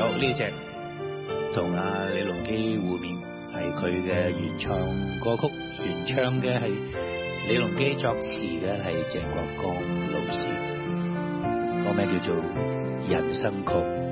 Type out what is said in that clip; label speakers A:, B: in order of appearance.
A: 作呢隻同阿李龍基互勉，係佢嘅原創歌曲，原唱嘅係李龍基，作詞嘅係鄭國江老師，歌名叫做《人生曲》。